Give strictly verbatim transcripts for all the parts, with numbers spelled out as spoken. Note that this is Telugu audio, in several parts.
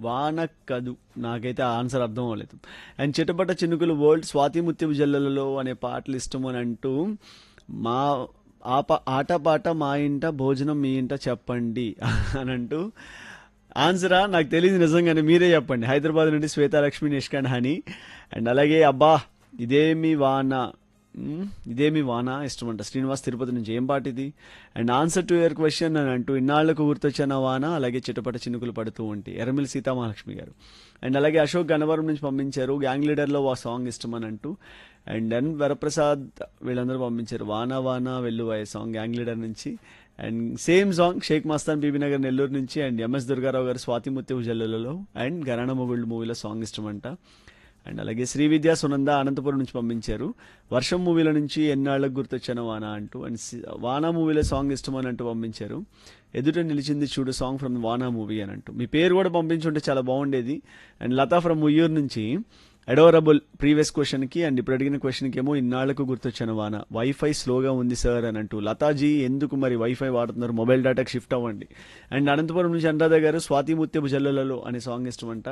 వాన కదు నాకైతే ఆన్సర్ అర్థం అవ్వలేదు. అండ్ చిటపట చినుకులు వరల్డ్ స్వాతి ముత్యపు జల్లలలో అనే పాటలు ఇష్టం అని అంటూ మా ఆప ఆట పాట మా ఇంట భోజనం మీ ఇంట చెప్పండి అని అంటూ ఆన్సరా నాకు తెలియదు నిజంగానే, మీరే చెప్పండి. హైదరాబాద్ నుండి శ్వేతాలక్ష్మి నిష్కాండ్ హనీ. అండ్ అలాగే అబ్బా ఇదేమి వాన మ్, ఇదేమి వాన ఇష్టమంట శ్రీనివాస్ తిరుపతి నుంచి. ఏం పాట ఇది? And answer to your question అని అంటూ ఇన్నాళ్లకు గుర్తొచ్చిన వాన అలాగే చిటపట చినుకులు పడుతూ ఉంటాయి ఎర్రమిల్ సీతామహాలక్ష్మి గారు. అండ్ అలాగే అశోక్ గన్నవరం నుంచి పంపించారు గ్యాంగ్ లీడర్లో ఆ సాంగ్ ఇష్టం అని అంటూ. అండ్ ఎన్ వరప్రసాద్ వీళ్ళందరూ పంపించారు వాన వాన వెల్లువాయే సాంగ్ గ్యాంగ్ లీడర్ నుంచి. And same song Sheikh Mastan Bibinagar Nellore నుంచి. అండ్ ఎంఎస్ దుర్గారావు గారు స్వాతి ముత్యపు జల్లులలో అండ్ గరాణ మొగుళ్ళు మూవీలో సాంగ్ ఇష్టమంట. అండ్ అలాగే శ్రీ విద్యా సునంద అనంతపురం నుంచి పంపించారు వర్షం మూవీలో నుంచి ఎన్నాళ్ళకు గుర్తొచ్చిన వాన అంటూ. అండ్ సి- వానా మూవీలో సాంగ్ ఇష్టం అని అంటూ పంపించారు ఎదుట నిలిచింది చూడు సాంగ్ ఫ్రమ్ వానా మూవీ అని అంటూ. మీ పేరు కూడా పంపించుంటే చాలా బాగుండేది. అండ్ లతా ఫ్రమ్ ఉయ్యూరు నుంచి అడోరబుల్ ప్రీవియస్ క్వశ్చన్కి అండ్ ఇప్పుడు అడిగిన క్వశ్చన్కి ఏమో ఇన్నాళ్లకు గుర్తొచ్చిన వాన వైఫై స్లోగా ఉంది సార్ అని అంటూ. లతాజీ ఎందుకు మరి వైఫై వాడుతున్నారు, మొబైల్ డేటాకి షిఫ్ట్ అవ్వండి. అండ్ అనంతపురం నుంచి అనురాధ గారు స్వాతి ముత్యపు జల్లులలో అనే సాంగ్ ఇష్టమంట.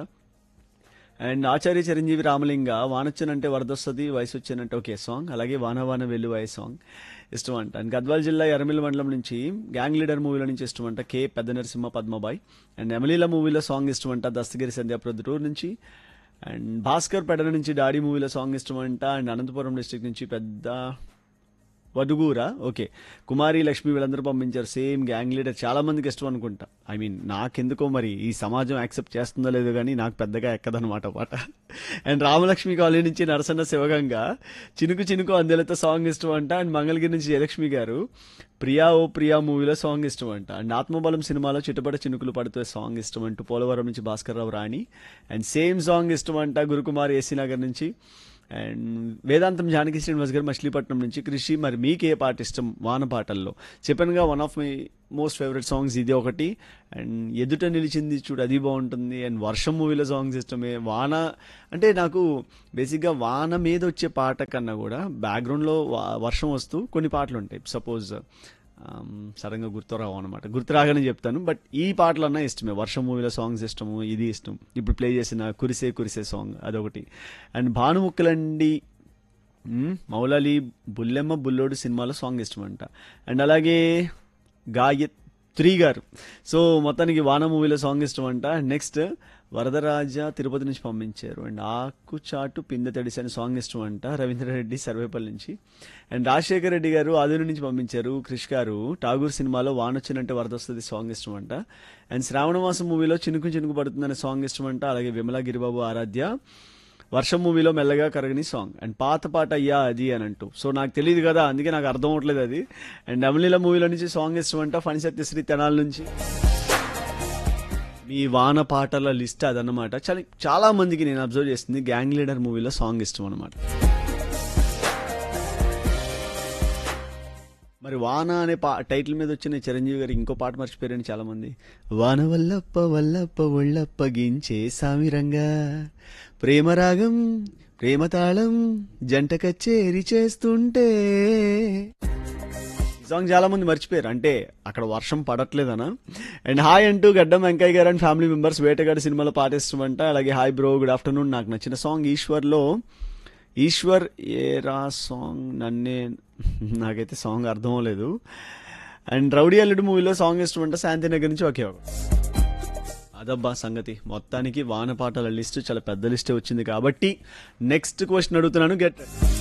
అండ్ ఆచార్య చిరంజీవి రామలింగ వానొచ్చనంటే వరదొస్తుంది వయసు వచ్చానంటే ఓకే సాంగ్. అలాగే వాన వాన వెల్లువాయ సాంగ్ ఇష్టం అంట. అండ్ గద్వాల్ జిల్లా ఎర్రమిల్ మండలం నుంచి గ్యాంగ్ లీడర్ మూవీలో నుంచి ఇష్టం అంట కే పెద్ద నరసింహ పద్మబాయ్. అండ్ ఎమలీల మూవీలో సాంగ్ ఇష్టం అంట దస్తగిరి సంధ్యా ప్రొద్దుటూరు నుంచి. అండ్ భాస్కర్ పెడన నుంచి డాడీ మూవీలో సాంగ్ ఇష్టం అంట. అండ్ అనంతపురం డిస్ట్రిక్ట్ నుంచి పెద్ద వడుగూరా ఓకే కుమారి లక్ష్మి వీళ్ళందరూ పంపించారు సేమ్ గ్యాంగ్ లీడర్. చాలా మందికి ఇష్టం అనుకుంటా. ఐ మీన్ నాకెందుకో మరి ఈ సమాజం యాక్సెప్ట్ చేస్తుందో లేదో కానీ నాకు పెద్దగా ఎక్కదనమాట పాట. అండ్ రామలక్ష్మి కాలనీ నుంచి నరసన్న శివగంగా చినుకు చినుకు అందెలతో సాంగ్ ఇష్టం అంట. అండ్ మంగళగిరి నుంచి జయలక్ష్మి గారు ప్రియా ఓ ప్రియా మూవీలో సాంగ్ ఇష్టం అంట. అండ్ ఆత్మబలం సినిమాలో చిటపట చినుకులు పడుతూ సాంగ్ ఇష్టం అంటూ పోలవరం నుంచి భాస్కర్ రావు రాణి. అండ్ సేమ్ సాంగ్ ఇష్టం అంట గురుకుమార్ ఏసీ నగర్ నుంచి. అండ్ వేదాంతం జానకి శ్రీనివాస్ గారు మచిలీపట్నం నుంచి. కృషి మరి మీకు ఏ పాట ఇష్టం వాన పాటల్లో చెప్పానుగా one of my most favourite songs ఇది ఒకటి. అండ్ ఎదుట నిలిచింది చూడు అది బాగుంటుంది. అండ్ వర్షం మూవీలో సాంగ్స్ ఇష్టమే. వాన అంటే నాకు బేసిక్గా వాన మీద వచ్చే పాట కన్నా కూడా బ్యాక్గ్రౌండ్లో వర్షం వస్తూ కొన్ని పాటలు ఉంటాయి. సపోజ్ సడన్గా గుర్తురావు అనమాట, గుర్తు రాగానే చెప్తాను. బట్ ఈ పాటలన్నా ఇష్టమే. వర్షం మూవీలో సాంగ్స్ ఇష్టము, ఇది ఇష్టం. ఇప్పుడు ప్లే చేసిన కురిసే కురిసే సాంగ్ అదొకటి. అండ్ భానుముక్కలండి మ్, మౌలాలి బుల్లెమ్మ బుల్లోడు సినిమాలో సాంగ్ ఇష్టం అంట. అండ్ అలాగే గాయత్రి గారు సో మొత్తానికి వాన మూవీలో సాంగ్ ఇష్టం అంట. నెక్స్ట్ వరదరాజ తిరుపతి నుంచి పంపించారు. అండ్ ఆకు చాటు పిందె తడిసి అనే సాంగ్ ఇష్టం అంట రవీంద్రారెడ్డి సర్వేపల్లి నుంచి. అండ్ రాజశేఖర్ రెడ్డి గారు ఆదూరు నుంచి పంపించారు. క్రిష్ గారు ఠాగూర్ సినిమాలో వానొచ్చినంటే వరదొస్తుంది సాంగ్ ఇష్టం అంట. అండ్ శ్రావణమాసం మూవీలో చినుకు చినుకు పడుతుందనే సాంగ్ ఇష్టం అంట. అలాగే విమలా గిరిబాబు ఆరాధ్య వర్షం మూవీలో మెల్లగా కరగని సాంగ్. అండ్ పాత పాట అయ్యా అది అని అంటూ. సో నాకు తెలియదు కదా అందుకే నాకు అర్థం అవట్లేదు అది. అండ్ అమలీల మూవీలో నుంచి సాంగ్ ఇష్టం అంట ఫణి సత్యశ్రీ తెనాల నుంచి. మీ వాన పాటల లిస్ట్ అదన్నమాట. చాలా చాలా మందికి నేను అబ్జర్వ్ చేస్తుంది గ్యాంగ్ లీడర్ మూవీలో సాంగ్ ఇష్టం అనమాట. మరి వాన అనే పా టైటిల్ మీద వచ్చిన చిరంజీవి గారు ఇంకో పాట మర్చిపోయారని చాలా మంది. వాన వల్లప్ప వల్లప్ప ఒళ్ళప్ప గించే సామిరంగా ప్రేమరాగం ప్రేమతాళం జంట కచ్చేరి చేస్తుంటే సాంగ్ చాలా మంది మర్చిపోయారు. అంటే అక్కడ వర్షం పడట్లేదనా. అండ్ హాయ్ అంటూ గడ్డం వెంకయ్య గారు అండ్ ఫ్యామిలీ మెంబర్స్ వేటగాడి సినిమాలో పాటిస్తామంట. అలాగే హాయ్ బ్రో గుడ్ ఆఫ్టర్నూన్. నాకు నచ్చిన సాంగ్ ఈశ్వర్లో ఈశ్వర్ ఏరా సాంగ్ నన్నే నాకైతే సాంగ్ అర్థం అవ్వలేదు. అండ్ రౌడీ అల్లుడు మూవీలో సాంగ్ ఇష్టమంట శాంతినగర్ నుంచి. ఓకే ఓకే అదబ్బా సంగతి. మొత్తానికి వాన పాటల లిస్ట్ చాలా పెద్ద లిస్టే వచ్చింది కాబట్టి నెక్స్ట్ క్వశ్చన్ అడుగుతున్నాను. గెట్